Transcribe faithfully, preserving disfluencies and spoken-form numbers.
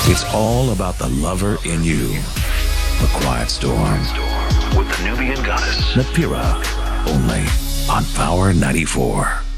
It's all about the lover in you. A Quiet Storm. With the Nubian Goddess. Napira. Only on Power ninety-four.